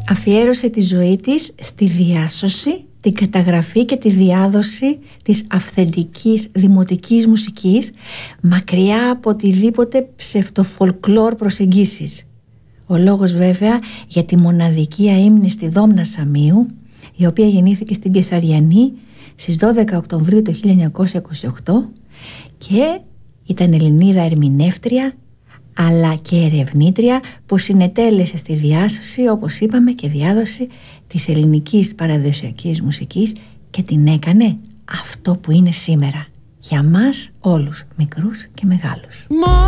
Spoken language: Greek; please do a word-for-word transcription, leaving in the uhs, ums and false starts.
αφιέρωσε τη ζωή της στη διάσωση, την καταγραφή και τη διάδοση της αυθεντικής δημοτικής μουσικής, μακριά από οτιδήποτε ψευτοφολκλόρ προσεγγίσεις. Ο λόγος βέβαια για τη μοναδική αείμνηστη Δόμνα Σαμίου, η οποία γεννήθηκε στην Κεσαριανή στις δώδεκα Οκτωβρίου του χίλια εννιακόσια είκοσι οκτώ και ήταν Ελληνίδα ερμηνεύτρια αλλά και ερευνήτρια που συνετέλεσε στη διάσωση, όπως είπαμε, και διάδοση της ελληνικής παραδοσιακής μουσικής και την έκανε αυτό που είναι σήμερα για μας όλους, μικρούς και μεγάλους.